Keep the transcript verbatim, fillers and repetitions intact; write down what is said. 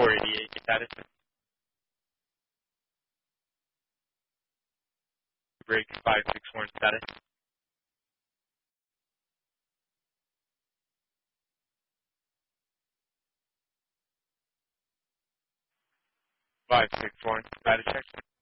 four eighty-eight status. Break five six one status. five six one status check.